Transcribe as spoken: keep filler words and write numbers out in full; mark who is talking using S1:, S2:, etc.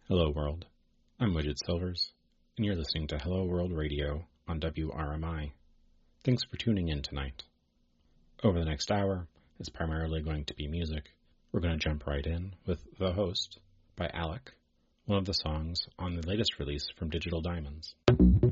S1: Hello World, I'm Widget Silvers, and you're listening to Hello World Radio on W R M I. Thanks for tuning in tonight. Over the next hour, it's primarily going to be music. We're going to jump right in with The Host by Alec, one of the songs on the latest release from Digital Diamonds.